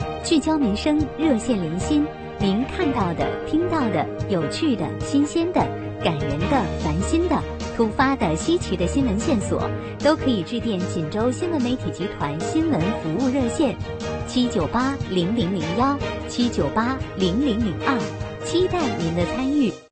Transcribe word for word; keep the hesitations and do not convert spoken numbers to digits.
聚焦民生，热线连心。您看到的、听到的、有趣的、新鲜的、感人的、烦心的、突发的、稀奇的新闻线索，都可以致电锦州新闻媒体集团新闻服务热线七九八零零零幺七九八零零零二，期待您的参与。